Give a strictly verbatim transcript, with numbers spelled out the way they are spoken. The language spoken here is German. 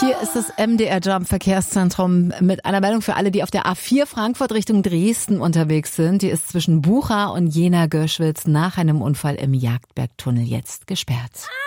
Hier ist das M D R Jump Verkehrszentrum mit einer Meldung für alle, die auf der A vier Frankfurt Richtung Dresden unterwegs sind. Die ist zwischen Bucha und Jena-Göschwitz nach einem Unfall im Jagdbergtunnel jetzt gesperrt.